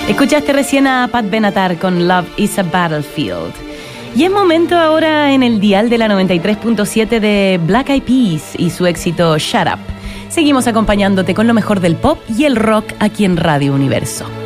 Escuchaste recién a Pat Benatar con Love is a Battlefield. Y es momento ahora en el dial de la 93.7 de Black Eyed Peas y su éxito Shut Up. Seguimos acompañándote con lo mejor del pop y el rock aquí en Radio Universo.